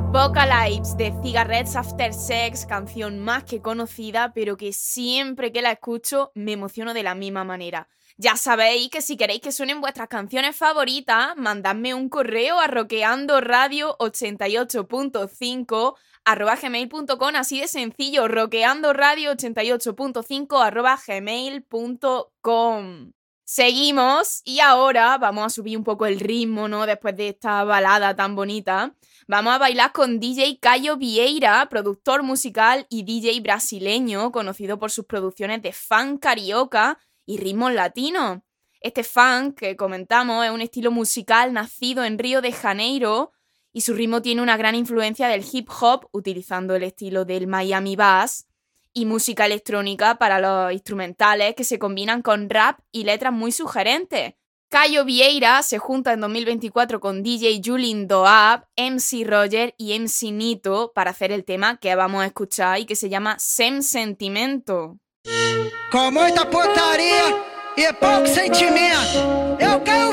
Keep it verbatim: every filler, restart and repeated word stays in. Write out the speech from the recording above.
Vocalize de Cigarettes After Sex, canción más que conocida, pero que siempre que la escucho me emociono de la misma manera. Ya sabéis que si queréis que suenen vuestras canciones favoritas, mandadme un correo a roqueandoradio ochenta y ocho punto cinco arroba gmail punto com, así de sencillo, roqueandoradio ochenta y ocho punto cinco arroba gmail punto com. Seguimos y ahora vamos a subir un poco el ritmo, ¿no? Después de esta balada tan bonita. Vamos a bailar con D J Caio Vieira, productor musical y D J brasileño, conocido por sus producciones de funk carioca y ritmos latinos. Este funk que comentamos es un estilo musical nacido en Río de Janeiro y su ritmo tiene una gran influencia del hip hop, utilizando el estilo del Miami Bass, y música electrónica para los instrumentales que se combinan con rap y letras muy sugerentes. Caio Vieira se junta en dos mil veinticuatro con D J Julien Doab, M C Roger y M C Nito para hacer el tema que vamos a escuchar y que se llama Sem Sentimento. Com muita putaria e pouco sentimento, eu quero